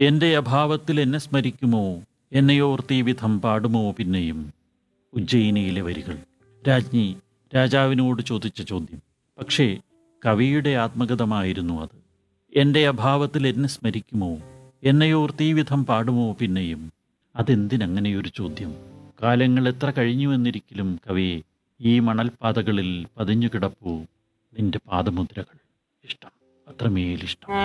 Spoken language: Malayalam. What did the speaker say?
എൻ്റെ അഭാവത്തിൽ എന്നെ സ്മരിക്കുമോ, എന്നെയോർത്ത് ഈ വിധം പാടുമോ പിന്നെയും. ഉജ്ജയിനിയിലെ വരികൾ. രാജ്ഞി രാജാവിനോട് ചോദിച്ച ചോദ്യം. പക്ഷേ കവിയുടെ ആത്മഗതമായിരുന്നു അത്. എൻ്റെ അഭാവത്തിൽ എന്നെ സ്മരിക്കുമോ, എന്നെയോർത്ത് ഈ വിധം പാടുമോ പിന്നെയും. അതെന്തിനങ്ങനെയൊരു ചോദ്യം? കാലങ്ങൾ എത്ര കഴിഞ്ഞുവെന്നിരിക്കലും കവിയെ, ഈ മണൽപ്പാതകളിൽ പതിഞ്ഞു കിടപ്പൂ നിന്റെ പാദമുദ്രകൾ. ഇഷ്ടം, അത്രമേലിഷ്ടം.